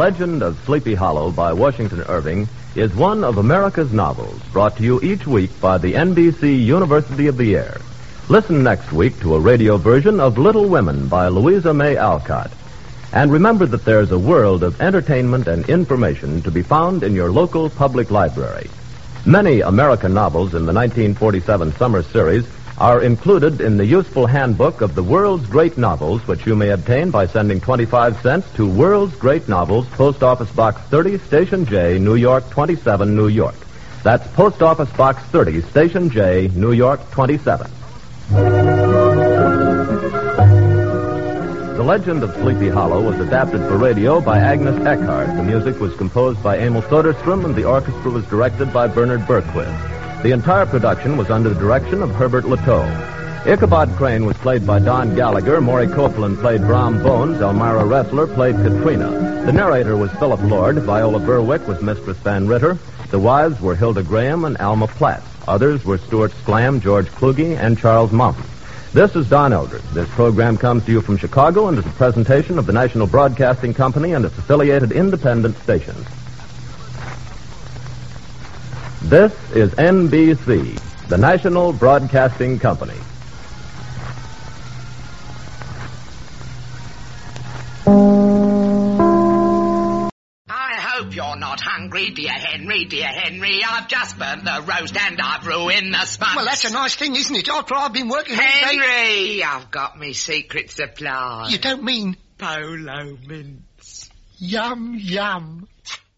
Legend of Sleepy Hollow by Washington Irving is one of America's novels, brought to you each week by the NBC University of the Air. Listen next week to a radio version of Little Women by Louisa May Alcott. And remember that there's a world of entertainment and information to be found in your local public library. Many American novels in the 1947 summer series are included in the useful handbook of the World's Great Novels, which you may obtain by sending 25 cents to World's Great Novels, Post Office Box 30, Station J, New York 27, New York. That's Post Office Box 30, Station J, New York 27. The Legend of Sleepy Hollow was adapted for radio by Agnes Eckhart. The music was composed by Emil Soderstrom, and the orchestra was directed by Bernard Berquist. The entire production was under the direction of Herbert Latoe. Ichabod Crane was played by Don Gallagher. Maury Copeland played Brom Bones. Elmira Ressler played Katrina. The narrator was Philip Lord. Viola Berwick was Mistress Van Ritter. The wives were Hilda Graham and Alma Platt. Others were Stuart Sklam, George Kluge, and Charles Mountain. This is Don Eldred. This program comes to you from Chicago and is a presentation of the National Broadcasting Company and its affiliated independent stations. This is NBC, the National Broadcasting Company. I hope you're not hungry, dear Henry, dear Henry. I've just burnt the roast and I've ruined the sponge. Well, that's a nice thing, isn't it? After I've been working all day... Henry, I've got me secret supply. You don't mean... Polo mints. Yum, yum.